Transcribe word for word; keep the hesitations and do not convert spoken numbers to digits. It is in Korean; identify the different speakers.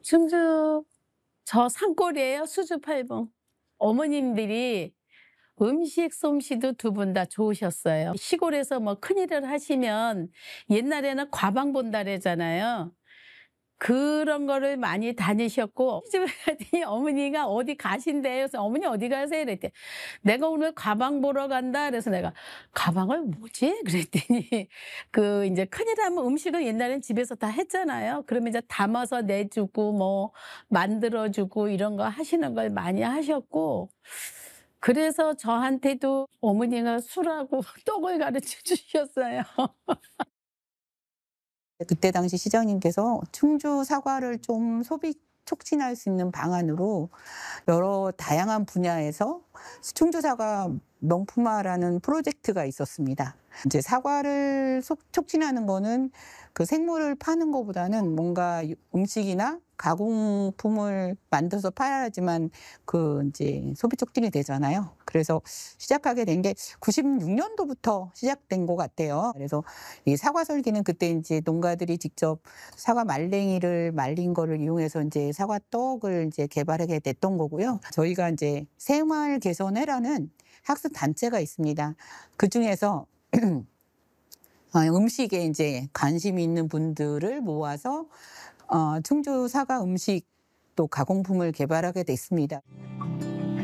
Speaker 1: 충주 저 산골이에요. 수주 팔봉. 어머님들이 음식 솜씨도 두 분 다 좋으셨어요. 시골에서 뭐 큰일을 하시면 옛날에는 과방 본다 그러잖아요. 그런 거를 많이 다니셨고 시집을 갔더니 어머니가 어디 가신대요. 그래서 "어머니 어디 가세요?" 그랬더니 "내가 오늘 가방 보러 간다." 그래서 내가 "가방을 뭐지?" 그랬더니 그 인제 큰일하면 음식을 옛날엔 집에서 다 했잖아요. 그러면 이제 담아서 내주고 뭐 만들어 주고 이런 거 하시는 걸 많이 하셨고, 그래서 저한테도 어머니가 술하고 떡을 가르쳐 주셨어요.
Speaker 2: 그때 당시 시장님께서 충주 사과를 좀 소비 촉진할 수 있는 방안으로 여러 다양한 분야에서 충주 사과 명품화라는 프로젝트가 있었습니다. 이제 사과를 속 촉진하는 거는 그 생물을 파는 것보다는 뭔가 유 음식이나 가공품을 만들어서 팔아야지만 그 인제 소비 촉진이 되잖아요. 그래서 시작하게 된 게 구십육 년도부터 시작된 것 같아요. 그래서 이 사과 설기는 그때 인제 농가들이 직접 사과 말랭이를 말린 거를 이용해서 인제 사과떡을 인제 개발하게 됐던 거고요. 저희가 인제 생활개선회라는 학습 단체가 있습니다. 그중에서 어 음식에 인제 관심이 있는 분들을 모아서 어 충주 사과 음식 또 가공품을 개발하게 됐습니다.